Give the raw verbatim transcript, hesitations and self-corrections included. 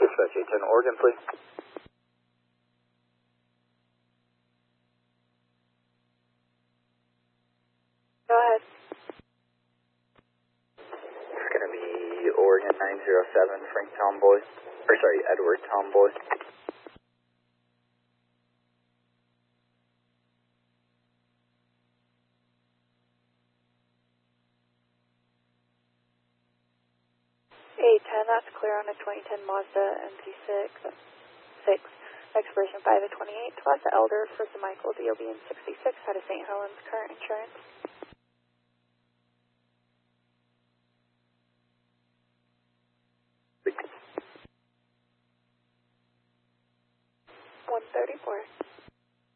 Dispatch eight ten Oregon, please. Go ahead. It's going to be Oregon nine zero seven, Frank Tomboy. Or sorry, Edward Tomboy. eight ten, that's clear on a twenty ten Mazda M C six. six. Expiration five of twenty-eight. Plus Elder, First of Michael, D O B in sixty-six, out of Saint Helens, current insurance.